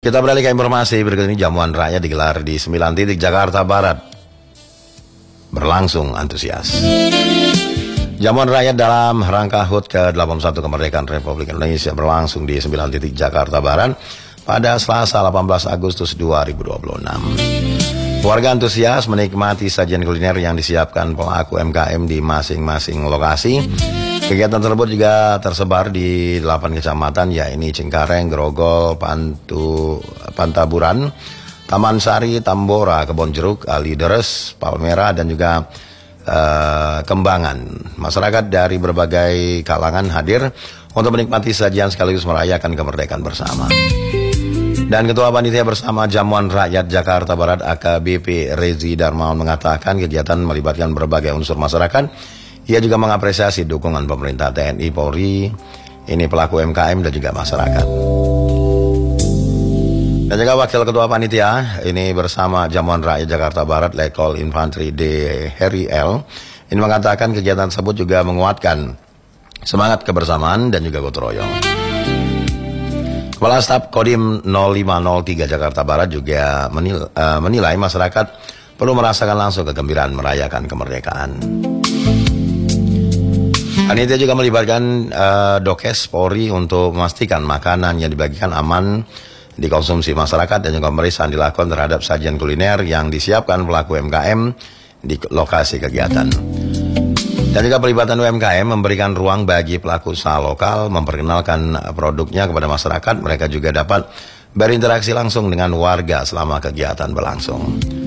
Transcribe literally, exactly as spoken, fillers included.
Kita beralih ke informasi berikut ini. Jamuan rakyat digelar di sembilan titik Jakarta Barat. Berlangsung antusias. Jamuan rakyat dalam rangka H U T ke delapan puluh satu kemerdekaan Republik Indonesia berlangsung di sembilan titik Jakarta Barat pada Selasa delapan belas Agustus dua ribu dua puluh enam. Warga antusias menikmati sajian kuliner yang disiapkan pelaku U M K M di masing-masing lokasi. Kegiatan tersebut juga tersebar di delapan kecamatan, yaitu Cengkareng, Grogol, Pantu, Pantaburan, Taman Sari, Tambora, Kebonjeruk, Kalideres, Palmerah, dan juga uh, Kembangan. Masyarakat dari berbagai kalangan hadir untuk menikmati sajian sekaligus merayakan kemerdekaan bersama. Dan Ketua Panitia Bersama Jamuan Rakyat Jakarta Barat A K B P Rezi Darmawan mengatakan kegiatan melibatkan berbagai unsur masyarakat. Ia juga mengapresiasi dukungan pemerintah, T N I, Polri, ini pelaku U M K M dan juga masyarakat. Dan juga Wakil Ketua Panitia ini bersama Jamuan Rakyat Jakarta Barat, Letkol Infantri D. Heri L. ini mengatakan kegiatan tersebut juga menguatkan semangat kebersamaan dan juga gotong royong. Kepala Staf Kodim nol lima nol tiga Jakarta Barat juga menilai, uh, menilai masyarakat perlu merasakan langsung kegembiraan merayakan kemerdekaan. Panitia juga melibatkan uh, Dokes Polri untuk memastikan makanan yang dibagikan aman dikonsumsi masyarakat dan juga pemeriksaan dilakukan terhadap sajian kuliner yang disiapkan pelaku U M K M di lokasi kegiatan. Dan juga pelibatan U M K M memberikan ruang bagi pelaku usaha lokal memperkenalkan produknya kepada masyarakat. Mereka juga dapat berinteraksi langsung dengan warga selama kegiatan berlangsung.